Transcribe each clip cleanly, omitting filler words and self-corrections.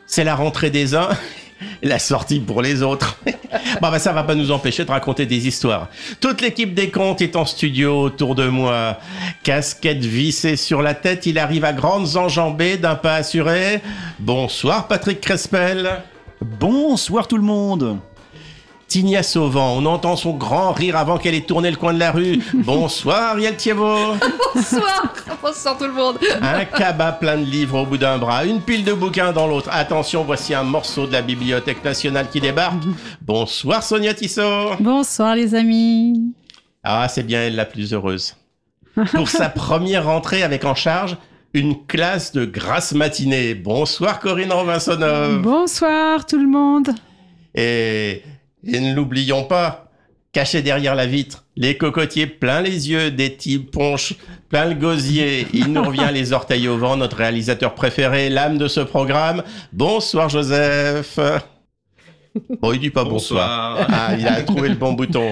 C'est la rentrée des uns et la sortie pour les autres. Ça va pas nous empêcher de raconter des histoires. Toute l'équipe des contes est en studio autour de moi. Casquette vissée sur la tête, il arrive à grandes enjambées d'un pas assuré. Bonsoir Patrick Crespel. Bonsoir tout le monde. Tigna Sauvant, on entend son grand rire avant qu'elle ait tourné le coin de la rue. Bonsoir Ariel Thiebaud. Bonsoir tout le monde. Un cabas plein de livres au bout d'un bras, une pile de bouquins dans l'autre. Attention, voici un morceau de la Bibliothèque nationale qui débarque. Bonsoir Sonia Tissot. Bonsoir les amis. Ah, c'est bien elle la plus heureuse. Pour sa première rentrée avec en charge une classe de grasse matinée. Bonsoir Corinne Robinsonov. Bonsoir tout le monde. Et ne l'oublions pas, caché derrière la vitre, les cocotiers plein les yeux, des types ponches plein le gosier. Il nous revient les orteils au vent, notre réalisateur préféré, l'âme de ce programme. Bonsoir Joseph. Bon, il dit pas bonsoir. Ah, il a trouvé le bon bouton.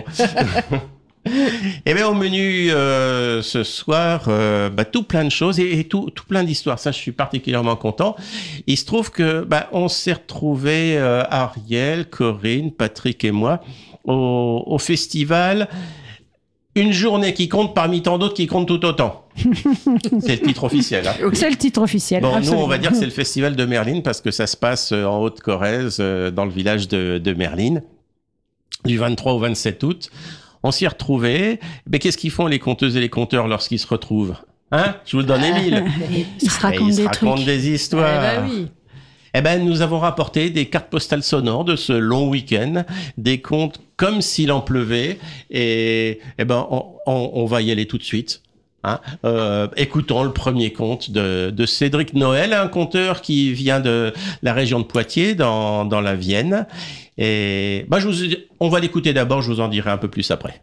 Eh bien, au menu ce soir, tout plein de choses et tout plein d'histoires. Ça, je suis particulièrement content. Il se trouve que on s'est retrouvés, Ariel, Corinne, Patrick et moi, au festival. Une journée qui compte parmi tant d'autres qui comptent tout autant. C'est le titre officiel. Hein. C'est le titre officiel. Bon, absolument. nous, on va dire que c'est le festival de Merline parce que ça se passe en Haute-Corrèze, dans le village de Merline, du 23 au 27 août. On s'y est retrouvés. Mais qu'est-ce qu'ils font les conteuses et les conteurs lorsqu'ils se retrouvent ? Hein ? Je vous le donne, Émile. Ils se racontent des histoires. Oui. Nous avons rapporté des cartes postales sonores de ce long week-end, des contes comme s'il en pleuvait. Et on va y aller tout de suite. Hein. Écoutons le premier conte de Cédric Noël, un conteur qui vient de la région de Poitiers, dans la Vienne. Et on va l'écouter d'abord, je vous en dirai un peu plus après.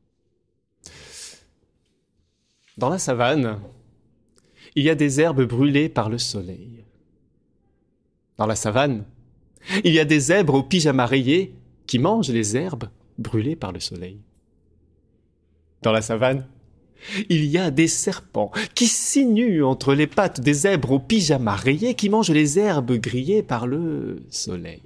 Dans la savane, il y a des herbes brûlées par le soleil. Dans la savane, il y a des zèbres au pyjama rayé qui mangent les herbes brûlées par le soleil. Dans la savane, il y a des serpents qui sinuent entre les pattes des zèbres au pyjama rayé qui mangent les herbes grillées par le soleil.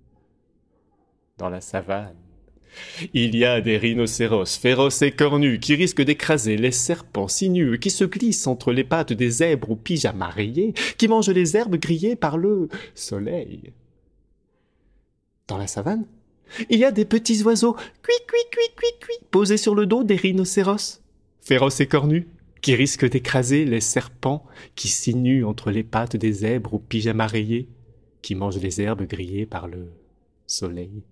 Dans la savane, il y a des rhinocéros féroces et cornus qui risquent d'écraser les serpents sinueux qui se glissent entre les pattes des zèbres au pyjama rayé qui mangent les herbes grillées par le soleil. Dans la savane, il y a des petits oiseaux cui posés sur le dos des rhinocéros féroces et cornus qui risquent d'écraser les serpents qui sinuent entre les pattes des zèbres au pyjama rayé qui mangent les herbes grillées par le soleil.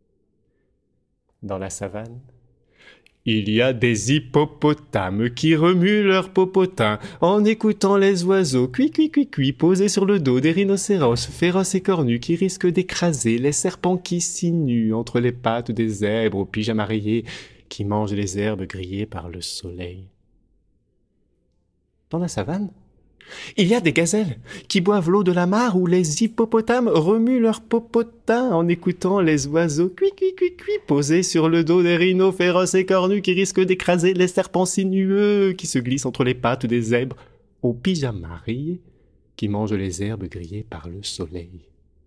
Dans la savane, il y a des hippopotames qui remuent leurs popotins en écoutant les oiseaux cui posés sur le dos des rhinocéros féroces et cornus qui risquent d'écraser les serpents qui sinuent entre les pattes des zèbres au pyjama rayé qui mangent les herbes grillées par le soleil. Dans la savane, il y a des gazelles qui boivent l'eau de la mare où les hippopotames remuent leurs popotins en écoutant les oiseaux cui posés sur le dos des rhinos féroces et cornus qui risquent d'écraser les serpents sinueux qui se glissent entre les pattes des zèbres au pyjama rayé qui mangent les herbes grillées par le soleil.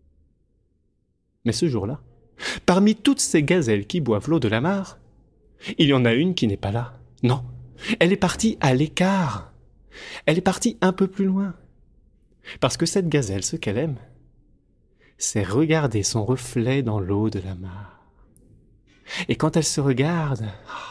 Mais ce jour-là, parmi toutes ces gazelles qui boivent l'eau de la mare, il y en a une qui n'est pas là. Non, elle est partie à l'écart. Elle est partie un peu plus loin. Parce que cette gazelle, ce qu'elle aime, c'est regarder son reflet dans l'eau de la mare. Et quand elle se regarde,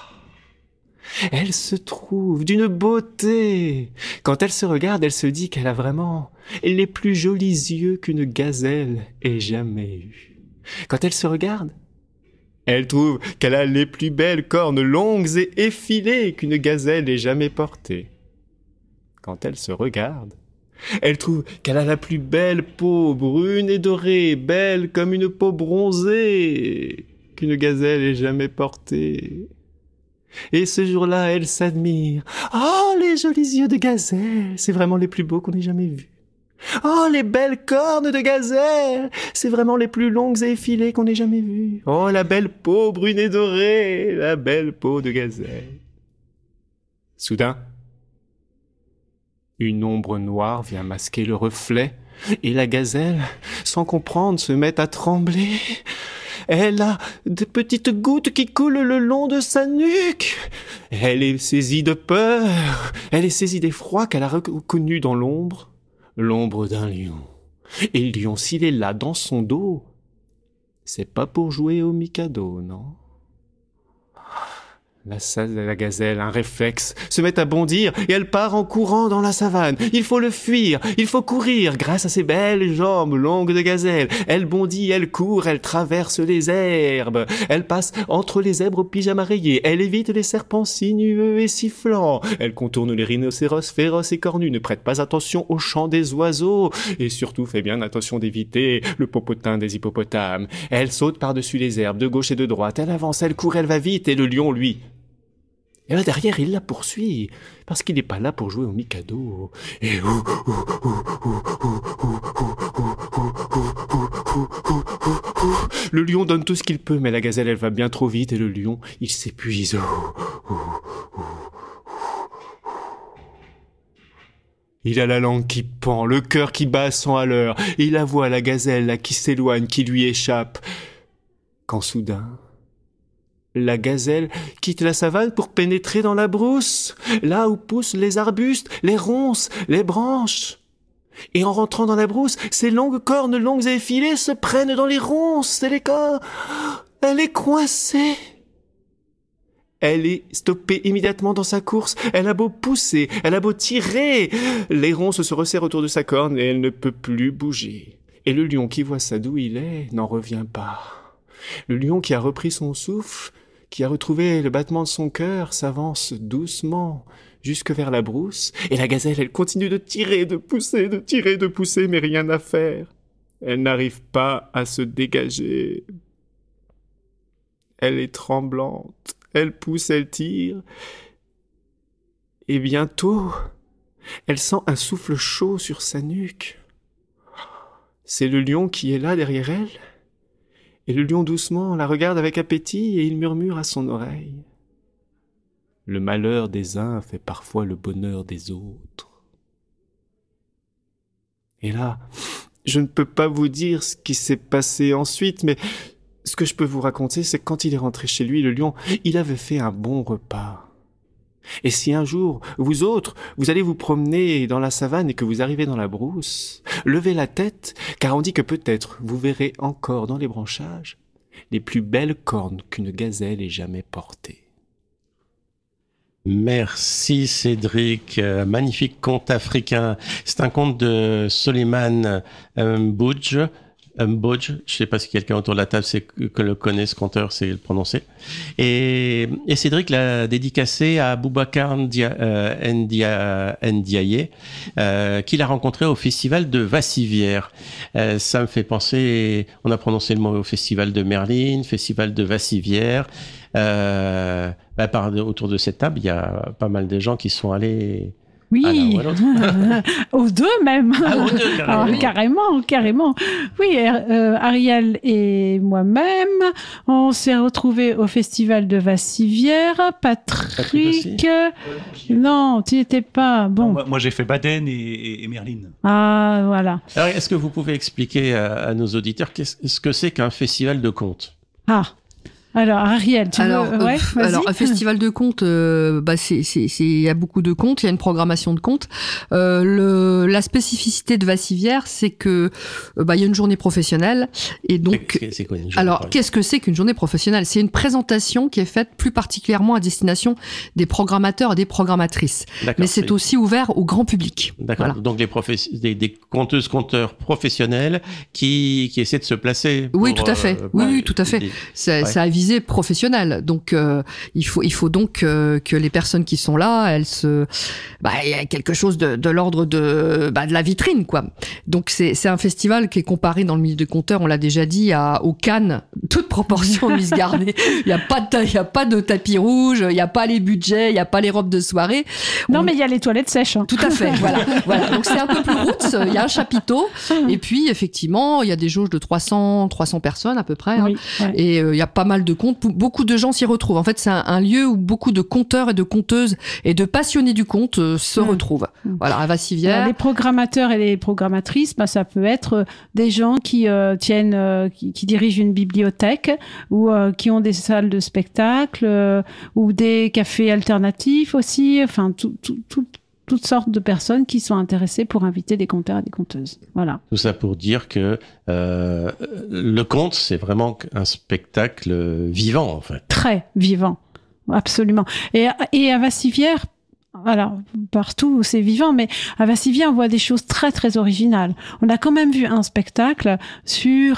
elle se trouve d'une beauté. Quand elle se regarde, elle se dit qu'elle a vraiment les plus jolis yeux qu'une gazelle ait jamais eus. Quand elle se regarde, elle trouve qu'elle a les plus belles cornes longues et effilées qu'une gazelle ait jamais portées. Quand elle se regarde, elle trouve qu'elle a la plus belle peau brune et dorée, belle comme une peau bronzée, qu'une gazelle ait jamais portée. Et ce jour-là, elle s'admire. Oh, les jolis yeux de gazelle, c'est vraiment les plus beaux qu'on ait jamais vus. Oh, les belles cornes de gazelle, c'est vraiment les plus longues et effilées qu'on ait jamais vues. Oh, la belle peau brune et dorée, la belle peau de gazelle. Soudain, une ombre noire vient masquer le reflet Et la gazelle, sans comprendre, se met à trembler. Elle a de petites gouttes qui coulent le long de sa nuque. Elle est saisie de peur. Elle est saisie d'effroi qu'elle a reconnu dans l'ombre d'un lion. Et le lion, s'il est là dans son dos, c'est pas pour jouer au Mikado, non? La gazelle, un réflexe, se met à bondir et elle part en courant dans la savane. Il faut le fuir, il faut courir grâce à ses belles jambes longues de gazelle. Elle bondit, elle court, elle traverse les herbes. Elle passe entre les zèbres au pyjama rayé. Elle évite les serpents sinueux et sifflants. Elle contourne les rhinocéros féroces et cornus, ne prête pas attention au chant des oiseaux et surtout fait bien attention d'éviter le popotin des hippopotames. Elle saute par-dessus les herbes de gauche et de droite. Elle avance, elle court, elle va vite et le lion, lui... Et là derrière, il la poursuit, parce qu'il n'est pas là pour jouer au Mikado. Et le lion donne tout ce qu'il peut, mais la gazelle, elle va bien trop vite, et le lion, il s'épuise. Il a la langue qui pend, le cœur qui bat à 100 à l'heure, et il la voit, la gazelle, là, qui s'éloigne, qui lui échappe. Quand soudain... la gazelle quitte la savane pour pénétrer dans la brousse, là où poussent les arbustes, les ronces, les branches. Et en rentrant dans la brousse, ses longues cornes longues et effilées se prennent dans les ronces et les corps. Elle est coincée. Elle est stoppée immédiatement dans sa course. Elle a beau pousser, elle a beau tirer. Les ronces se resserrent autour de sa corne et elle ne peut plus bouger. Et le lion qui voit ça d'où il est n'en revient pas. Le lion qui a repris son souffle, qui a retrouvé le battement de son cœur, s'avance doucement jusque vers la brousse, et la gazelle, elle continue de tirer, de pousser, de tirer, de pousser, mais rien à faire. Elle n'arrive pas à se dégager. Elle est tremblante, elle pousse, elle tire, et bientôt, elle sent un souffle chaud sur sa nuque. C'est le lion qui est là derrière elle. Et le lion doucement la regarde avec appétit et il murmure à son oreille. Le malheur des uns fait parfois le bonheur des autres. Et là, je ne peux pas vous dire ce qui s'est passé ensuite, mais ce que je peux vous raconter, c'est que quand il est rentré chez lui, le lion, il avait fait un bon repas. Et si un jour, vous autres, vous allez vous promener dans la savane et que vous arrivez dans la brousse, levez la tête, car on dit que peut-être vous verrez encore dans les branchages les plus belles cornes qu'une gazelle ait jamais portées. Merci Cédric, magnifique conte africain. C'est un conte de Soliman Mbodj. Je ne sais pas si quelqu'un autour de la table que le connaît, ce conteur, sait le prononcer. Et Cédric l'a dédicacé à Boubacar Ndiaye, qu'il a rencontré au festival de Vassivière. Ça me fait penser, on a prononcé le mot au festival de Merline, festival de Vassivière. Autour de cette table, il y a pas mal de gens qui sont allés... Oui, aux deux même. Aux deux, carrément. Carrément. Oui, Ariel et moi-même, on s'est retrouvés au festival de Vassivière. Patrick non, tu n'y étais pas. Bon. Non, moi, j'ai fait Baden et Merline. Ah, voilà. Alors, est-ce que vous pouvez expliquer à nos auditeurs ce que c'est qu'un festival de contes ? Alors, Ariel, vas-y. Alors, un festival de contes, il y a beaucoup de contes, il y a une programmation de contes. La spécificité de Vassivière, c'est que il y a une journée professionnelle et donc. C'est quoi une journée Alors, qu'est-ce que c'est qu'une journée professionnelle ? C'est une présentation qui est faite plus particulièrement à destination des programmateurs et des programmatrices. D'accord, mais c'est aussi ouvert au grand public. D'accord. Voilà. Donc des conteuses-conteurs professionnels qui essaient de se placer. Oui, tout à fait. Oui, tout à fait. Ça a visé professionnelle. Donc, il faut donc que les personnes qui sont là, il y a quelque chose de l'ordre de la vitrine, quoi. Donc, c'est un festival qui est comparé dans le milieu des conteurs, on l'a déjà dit, au Cannes, toute proportion mise gardée. Il y a pas de tapis rouge, il y a pas les budgets, il y a pas les robes de soirée. Non, mais il y a les toilettes sèches. Hein. Tout à fait, voilà. Donc, c'est un peu plus roots, il y a un chapiteau, et puis, effectivement, il y a des jauges de 300 personnes à peu près, hein. Oui, ouais. Et il y a pas mal de contes, beaucoup de gens s'y retrouvent. En fait, c'est un lieu où beaucoup de conteurs et de conteuses et de passionnés du conte se retrouvent. Voilà, à Vassivière. Les programmateurs et les programmatrices, ça peut être des gens qui qui dirigent une bibliothèque ou qui ont des salles de spectacle ou des cafés alternatifs aussi. Enfin, toutes sortes de personnes qui sont intéressées pour inviter des conteurs et des conteuses. Voilà. Tout ça pour dire que le conte, c'est vraiment un spectacle vivant, en fait. Très vivant, absolument. Et à Vassivière, alors, partout c'est vivant, mais à Vassivière, on voit des choses très, très originales. On a quand même vu un spectacle sur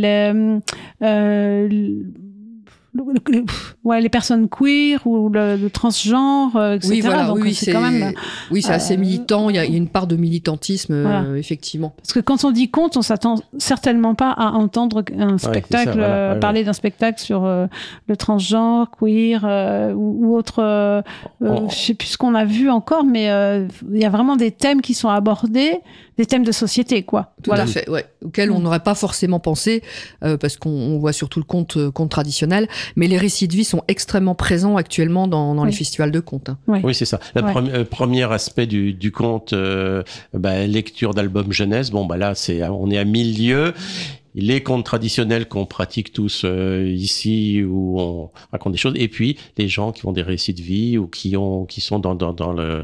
les personnes queer ou le transgenre, etc. Oui, voilà, donc c'est quand même. Oui, c'est assez militant. Il y a une part de militantisme, voilà. Effectivement. Parce que quand on dit conte, on s'attend certainement pas à entendre un spectacle, parler d'un spectacle sur le transgenre, queer ou autre. Je sais plus ce qu'on a vu encore, mais il y a vraiment des thèmes qui sont abordés, des thèmes de société, quoi. Tout à fait, ouais. Auxquels on n'aurait pas forcément pensé, parce qu'on voit surtout le conte traditionnel. Mais les récits de vie sont extrêmement présents actuellement dans les festivals de contes. Hein. Oui, c'est ça. Le premier aspect du conte, lecture d'albums jeunesse, là, on est à 1000 lieues. Les contes traditionnels qu'on pratique tous ici, où on raconte des choses, et puis les gens qui ont des récits de vie ou qui sont dans le...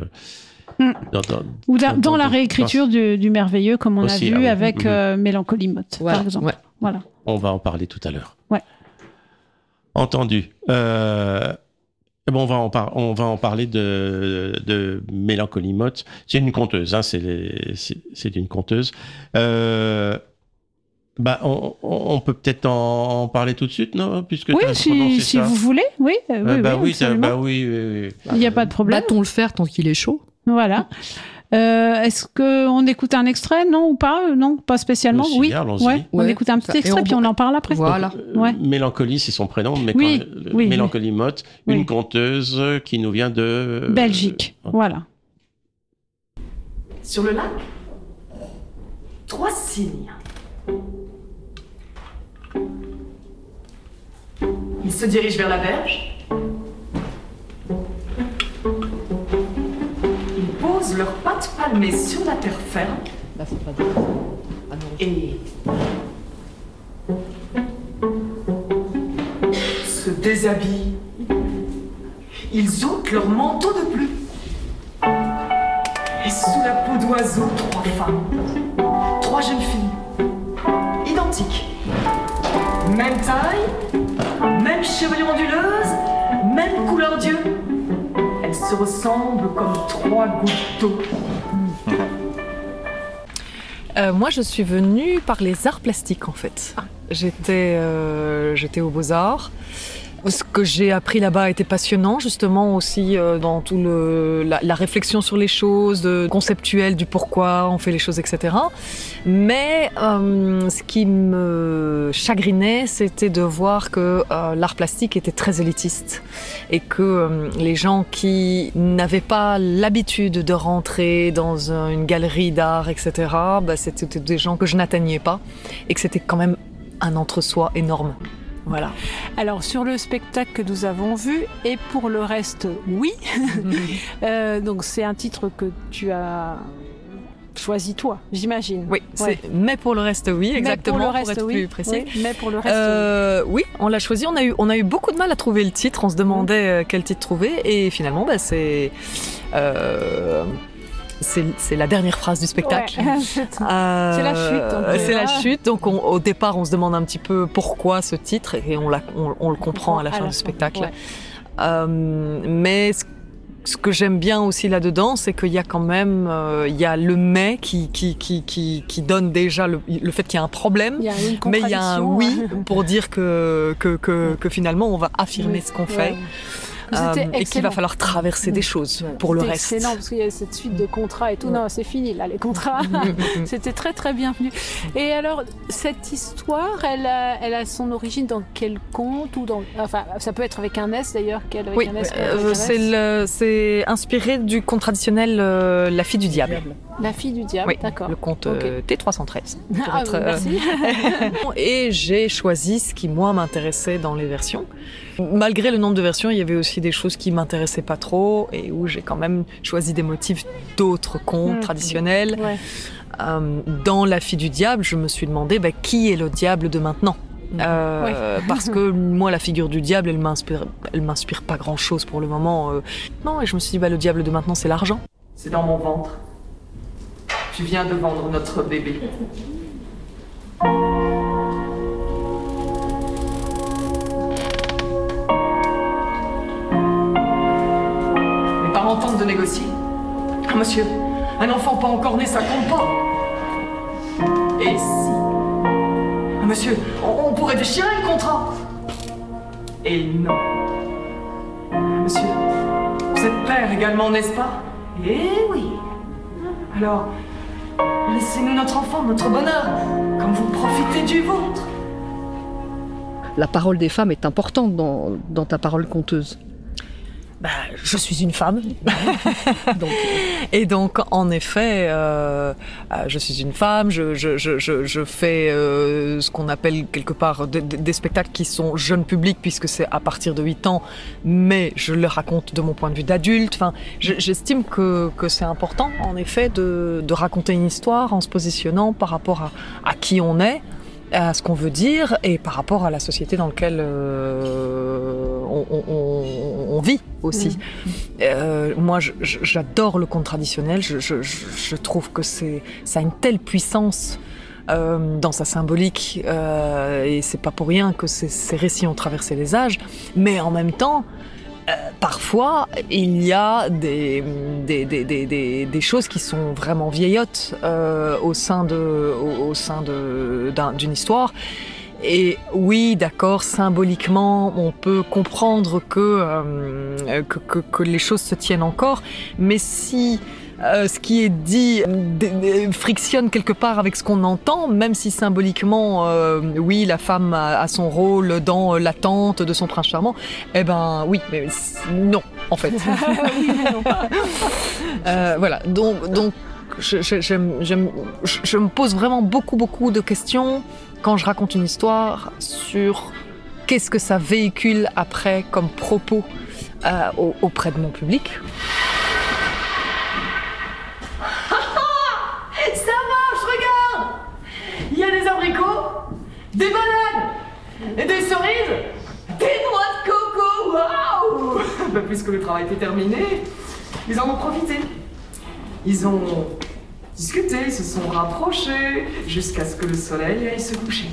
Dans la réécriture du merveilleux, comme on aussi, a vu avec Mélancolie Motte, par exemple. Ouais. Voilà. On va en parler tout à l'heure. Ouais. Entendu. On va en parler de Mélancolie Motte. C'est une conteuse, hein, c'est une conteuse. On peut peut-être en parler tout de suite, non? Puisque oui, si vous voulez, oui. Il n'y a pas de problème. Battons le fer tant qu'il est chaud. Voilà. Est-ce qu'on écoute un extrait, non, ou pas? Non, pas spécialement. Oui, bien, allons-y. On écoute un petit extrait, puis on en parle après. Voilà. Donc, Mélancolie, c'est son prénom, mais Mélancolie Motte, une conteuse qui nous vient de... Belgique, voilà. Sur le lac, 3 cygnes. Ils se dirigent vers la berge. Ils posent leurs pattes palmées sur la terre ferme. Là, faut pas et se déshabillent. Ils ôtent leur manteau de pluie. Et sous la peau d'oiseau, 3 femmes. 3 jeunes filles. Identiques. Même taille, même chevelure onduleuse, même couleur d'yeux. Elles se ressemblent comme 3 gouttes d'eau. Moi, je suis venue par les arts plastiques, en fait. J'étais aux Beaux-Arts. Ce que j'ai appris là-bas était passionnant, justement, aussi dans tout la réflexion sur les choses, conceptuelle du pourquoi on fait les choses, etc. Mais ce qui me chagrinait, c'était de voir que l'art plastique était très élitiste et que les gens qui n'avaient pas l'habitude de rentrer dans une galerie d'art, etc., c'était des gens que je n'atteignais pas et que c'était quand même un entre-soi énorme. Voilà. Alors, sur le spectacle que nous avons vu, et pour le reste, oui. Donc, c'est un titre que tu as choisi toi, j'imagine. Oui, mais pour le reste, oui, exactement, pour être plus précis. Oui, mais pour le reste, oui, on l'a choisi. On a eu beaucoup de mal à trouver le titre. On se demandait quel titre trouver. Et finalement, c'est la dernière phrase du spectacle. Ouais. C'est la chute. C'est la chute. Donc au départ, on se demande un petit peu pourquoi ce titre et on le comprend à la fin du spectacle. Ouais. Mais ce que j'aime bien aussi là-dedans, c'est qu'il y a quand même il y a le mais qui donne déjà le fait qu'il y a un problème, mais il y a un oui pour dire que finalement on va affirmer ce qu'on fait. Et qu'il va falloir traverser des choses pour le reste. C'est excellent parce qu'il y a cette suite de contrats et tout. Non, c'est fini là, les contrats. C'était très très bienvenu. Et alors, cette histoire, elle a son origine dans quel conte ou enfin, ça peut être avec un S d'ailleurs. C'est inspiré du conte traditionnel La fille du diable. La fille du diable, Oui, d'accord. le conte Ok. T313. Pour Ah, être, merci. Et j'ai choisi ce qui, moi, m'intéressait dans les versions. Malgré le nombre de versions, il y avait aussi des choses qui m'intéressaient pas trop et où j'ai quand même choisi des motifs d'autres contes traditionnels. Ouais. Dans La fille du diable, je me suis demandé qui est le diable de maintenant. Parce que moi, la figure du diable, elle m'inspire pas grand-chose pour le moment. Non, et je me suis dit, le diable de maintenant, c'est l'argent. C'est dans mon ventre. Tu viens de vendre notre bébé. Les parents tentent de négocier. Ah, monsieur, un enfant pas encore né, ça compte pas. Et si? Ah, monsieur, on pourrait déchirer le contrat. Et non. Monsieur, vous êtes père également, n'est-ce pas? Eh oui. Alors, laissez-nous notre enfant, notre bonheur, comme vous profitez du vôtre. La parole des femmes est importante dans ta parole conteuse. Je suis une femme. Et donc, en effet, je suis une femme, je fais ce qu'on appelle quelque part des spectacles qui sont jeunes publics, puisque c'est à partir de 8 ans, mais je le raconte de mon point de vue d'adulte. Enfin, j'estime que c'est important, en effet, de raconter une histoire en se positionnant par rapport à qui on est, à ce qu'on veut dire et par rapport à la société dans laquelle on vit aussi. Moi, j'adore le conte traditionnel. Je trouve que ça a une telle puissance dans sa symbolique et c'est pas pour rien que ces récits ont traversé les âges. Mais en même temps, parfois, il y a des choses qui sont vraiment vieillottes au sein d'une histoire. Et oui, d'accord, symboliquement, on peut comprendre que les choses se tiennent encore, mais si ce qui est dit frictionne quelque part avec ce qu'on entend, même si symboliquement, oui, la femme a son rôle dans l'attente de son prince charmant, oui, mais non, en fait. Voilà, donc je me pose vraiment beaucoup de questions quand je raconte une histoire sur qu'est-ce que ça véhicule après comme propos auprès de mon public. Ça marche, regarde! Il y a des abricots, des bananes, et des cerises, des noix de coco, waouh! Puisque le travail était terminé, ils en ont profité. Ils ont discuté, ils se sont rapprochés, jusqu'à ce que le soleil aille se coucher.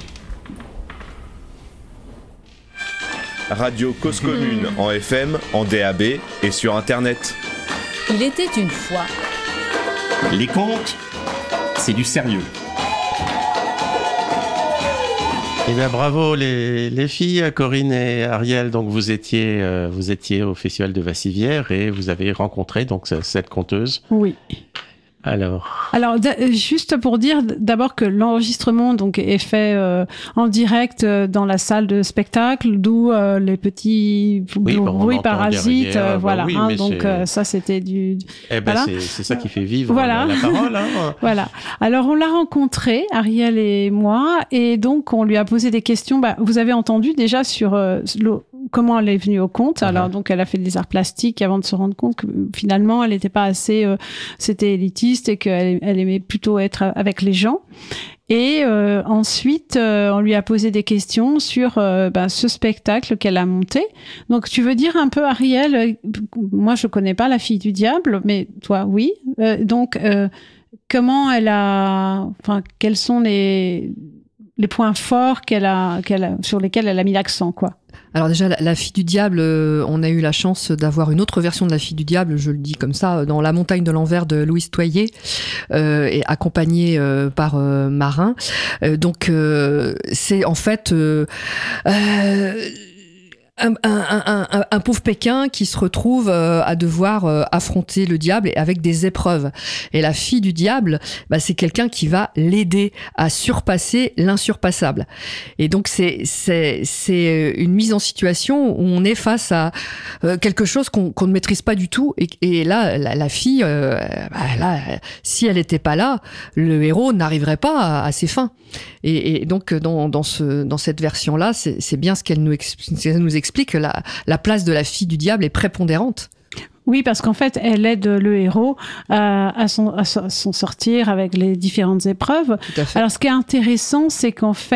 Radio Cause Commune en FM, en DAB et sur Internet. Il était une fois. Les contes, c'est du sérieux. Eh bien, bravo les filles, Corinne et Ariel. Donc vous étiez au Festival de Vassivière et vous avez rencontré donc cette conteuse. Oui. Alors, juste pour dire d'abord que l'enregistrement donc est fait en direct dans la salle de spectacle, d'où les petits bruits parasites, derrière, voilà. oui, donc ça c'était du. Voilà. C'est ça qui fait vivre voilà. la parole. Hein. Voilà. Alors on l'a rencontré, Ariel et moi, et donc on lui a posé des questions. Vous avez entendu déjà sur comment elle est venue au conte. Alors donc elle a fait des arts plastiques avant de se rendre compte que finalement elle n'était pas assez, c'était élitiste et qu'elle aimait plutôt être avec les gens. Et ensuite, on lui a posé des questions sur ce spectacle qu'elle a monté. Donc, tu veux dire un peu, Ariel, moi je connais pas La fille du diable, mais toi, oui. Donc, comment elle a, quels sont les points forts sur lesquels elle a mis l'accent, quoi. Alors déjà, la fille du diable, on a eu la chance d'avoir une autre version de la fille du diable, je le dis comme ça, dans La montagne de l'envers de Louise Toyer, et accompagnée par Marin. Donc c'est en fait un pauvre Pékin qui se retrouve à devoir affronter le diable avec des épreuves. Et la fille du diable, c'est quelqu'un qui va l'aider à surpasser l'insurpassable. Et donc c'est une mise en situation où on est face à quelque chose qu'on ne maîtrise pas du tout. Et là, la fille, si elle n'était pas là, le héros n'arriverait pas à ses fins. Et donc dans cette version-là, c'est bien ce qu'elle nous explique, que la place de la fille du diable est prépondérante. Oui, parce qu'en fait, elle aide le héros à s'en sortir avec les différentes épreuves. Tout à fait. Alors, ce qui est intéressant, c'est qu'en fait,